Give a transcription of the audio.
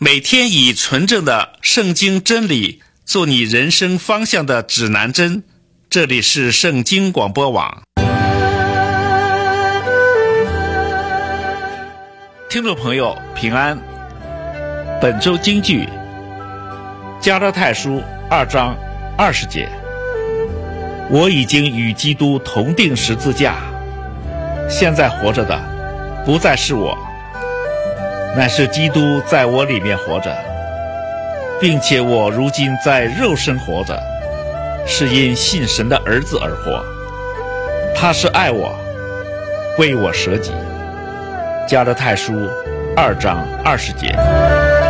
每天以纯正的圣经真理做你人生方向的指南针。这里是圣经广播网。听众朋友平安，本周金句加拉太书2章20节，我已经与基督同定十字架，现在活着的不再是我，乃是基督在我里面活着，并且我如今在肉身活着，是因信神的儿子而活。他是爱我，为我舍己。加拉太书2章20节。